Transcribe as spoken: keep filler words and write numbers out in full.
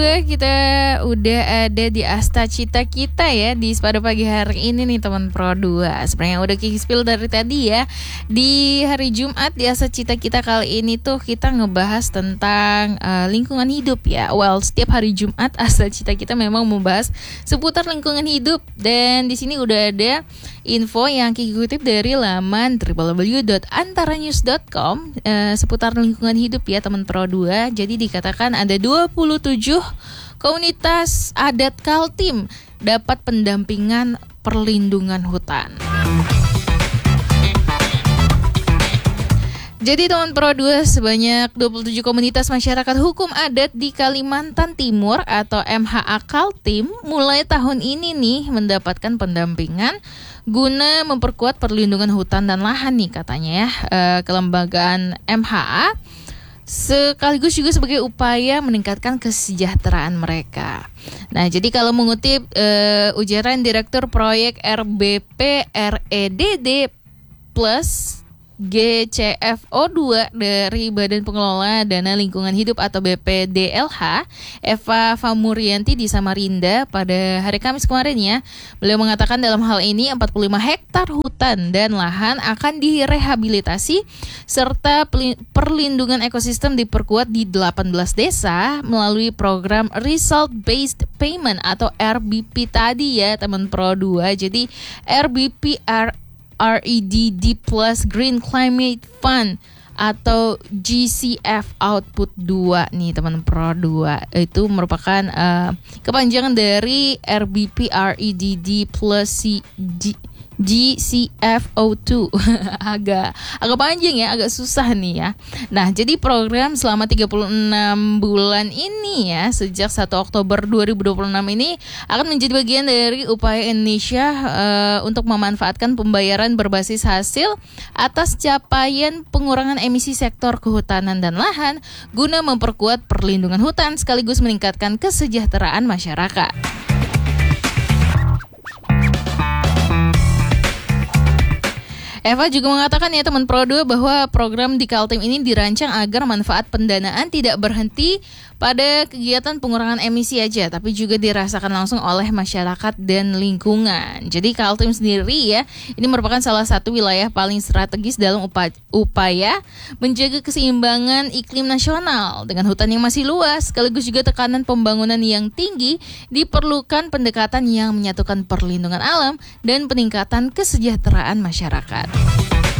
Kita udah ada di Asta Cita Kita ya di pada pagi hari ini nih teman Pro dua. Sebenarnya udah kick spill dari tadi ya. Di hari Jumat di Asta Cita Kita kali ini tuh kita ngebahas tentang uh, lingkungan hidup ya. Well, setiap hari Jumat Asta Cita Kita memang membahas seputar lingkungan hidup, dan di sini udah ada info yang Kiki kutip dari laman w w w dot antaranews dot com uh, seputar lingkungan hidup ya teman Pro dua. Jadi dikatakan ada dua puluh tujuh komunitas adat Kaltim dapat pendampingan perlindungan hutan. Jadi teman Pro dua, sebanyak dua puluh tujuh komunitas masyarakat hukum adat di Kalimantan Timur atau M H A Kaltim mulai tahun ini nih mendapatkan pendampingan guna memperkuat perlindungan hutan dan lahan nih katanya ya. E, kelembagaan M H A sekaligus juga sebagai upaya meningkatkan kesejahteraan mereka. Nah, jadi kalau mengutip uh, ujaran Direktur Proyek R B P R E D D plus G C F O dua dari Badan Pengelola Dana Lingkungan Hidup atau B P D L H, Eva Famurianti di Samarinda pada hari Kamis kemarin ya. Beliau mengatakan dalam hal ini empat puluh lima hektar hutan dan lahan akan direhabilitasi serta perlindungan ekosistem diperkuat di delapan belas desa melalui program Result Based Payment atau R B P tadi ya teman Pro dua. Jadi R B P R R E D D plus Green Climate Fund atau G C F Output dua nih teman Pro dua. Itu merupakan uh, kepanjangan dari R B P R E D D plus C D G C F O dua. agak agak panjang ya, agak susah nih ya. Nah, jadi program selama tiga puluh enam bulan ini ya, sejak satu Oktober dua ribu dua puluh enam ini akan menjadi bagian dari upaya Indonesia uh, untuk memanfaatkan pembayaran berbasis hasil atas capaian pengurangan emisi sektor kehutanan dan lahan guna memperkuat perlindungan hutan sekaligus meningkatkan kesejahteraan masyarakat. Eva juga mengatakan ya teman Pro dua bahwa program di Kaltim ini dirancang agar manfaat pendanaan tidak berhenti pada kegiatan pengurangan emisi aja, tapi juga dirasakan langsung oleh masyarakat dan lingkungan. Jadi Kaltim sendiri ya, ini merupakan salah satu wilayah paling strategis dalam upa- upaya menjaga keseimbangan iklim nasional. Dengan hutan yang masih luas, sekaligus juga tekanan pembangunan yang tinggi, diperlukan pendekatan yang menyatukan perlindungan alam dan peningkatan kesejahteraan masyarakat.